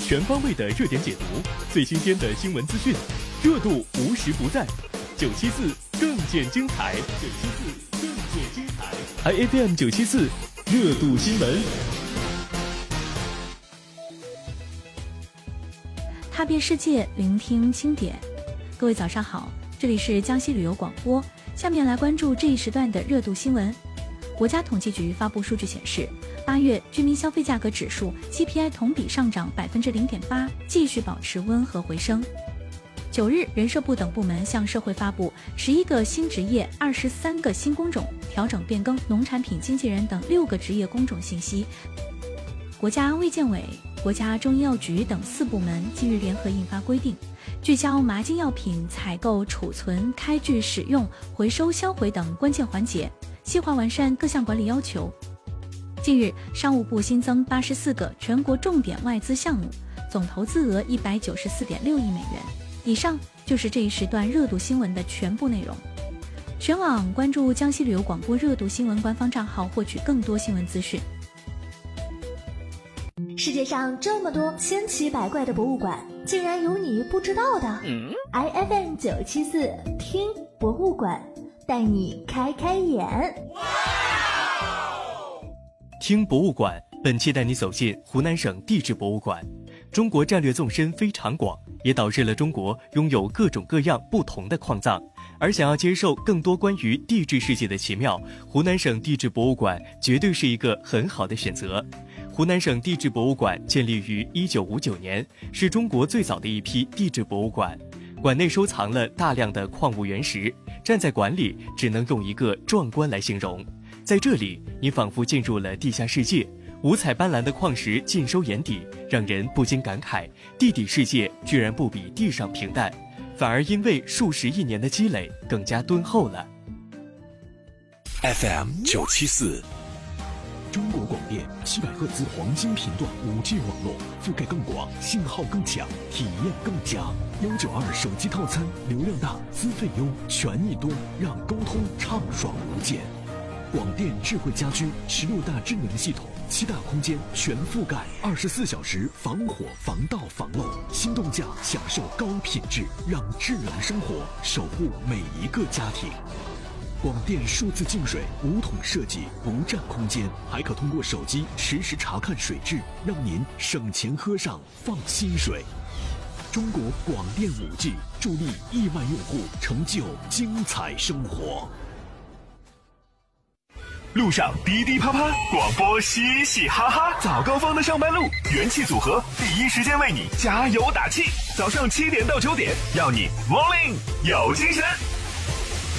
全方位的热点解读，最新鲜的新闻资讯，热度无时不在。974更见精彩，974更见精彩。IFM 974热度新闻。 踏遍世界，聆听经典。各位早上好，这里是江西旅游广播。下面来关注这一时段的热度新闻。国家统计局发布数据显示，8月居民消费价格指数 CPI 同比上涨 0.8%， 继续保持温和回升。9日，人社部等部门向社会发布11个新职业、23个新工种，调整变更农产品经纪人等6个职业工种信息。国家卫健委、国家中医药局等4部门近日联合印发规定，聚焦麻筋药品采购、储存、开具、使用、回收、销毁等关键环节，细化完善各项管理要求。近日，商务部新增84个全国重点外资项目，总投资额194.6亿美元。以上就是这一时段热度新闻的全部内容。全网关注江西旅游广播热度新闻官方账号，获取更多新闻资讯。 世界上这么多千奇百怪的博物馆，竟然有你不知道的。IFM 974听博物馆，带你开开眼。 听博物馆，本期带你走进湖南省地质博物馆。中国战略纵深非常广，也导致了中国拥有各种各样不同的矿藏。而想要接受更多关于地质世界的奇妙，湖南省地质博物馆绝对是一个很好的选择。湖南省地质博物馆建立于1959年，是中国最早的一批地质博物馆。馆内收藏了大量的矿物原石，站在馆里只能用一个壮观来形容。在这里，你仿佛进入了地下世界，五彩斑斓的矿石尽收眼底，让人不禁感慨，地底世界居然不比地上平淡，反而因为数十亿年的积累更加敦厚了。 FM 974 中国广电700赫兹黄金频段5G 网络，覆盖更广，信号更强，体验更佳。192手机套餐，流量大，资费优，权益多，让沟通畅爽无间。广电智慧家居16大智能系统，7大空间全覆盖，24小时防火、防盗、防漏。心动价享受高品质，让智能生活守护每一个家庭。广电数字净水5桶设计，不占空间，还可通过手机实时查看水质，让您省钱喝上放心水。中国广电5G助力亿万用户成就精彩生活。 路上滴滴啪啪，广播嘻嘻哈哈，早高峰的上班路，元气组合第一时间为你加油打气。早上7点到9点，要你 Morning 有精神。